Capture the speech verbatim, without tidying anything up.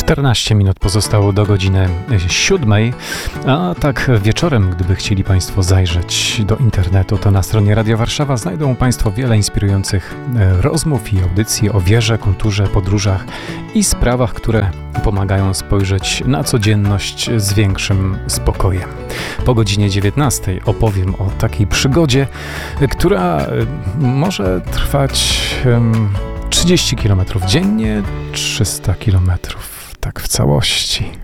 czternaście minut pozostało do godziny siódmej, a tak wieczorem, gdyby chcieli Państwo zajrzeć do internetu, to na stronie Radia Warszawa znajdą Państwo wiele inspirujących rozmów i audycji o wierze, kulturze, podróżach i sprawach, które pomagają spojrzeć na codzienność z większym spokojem. Po godzinie dziewiętnastej opowiem o takiej przygodzie, która może trwać trzydzieści kilometrów dziennie, trzysta kilometrów, tak w całości.